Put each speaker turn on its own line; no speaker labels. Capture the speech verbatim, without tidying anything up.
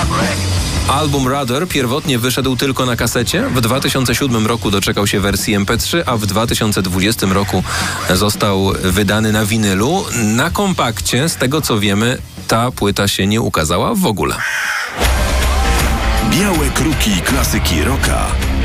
Album Rudder pierwotnie wyszedł tylko na kasecie. W dwa tysiące siódmym roku doczekał się wersji em pe trzy, a w dwa tysiące dwudziestym roku został wydany na winylu. Na kompakcie, z tego co wiemy, ta płyta się nie ukazała w ogóle.
Białe kruki klasyki rocka.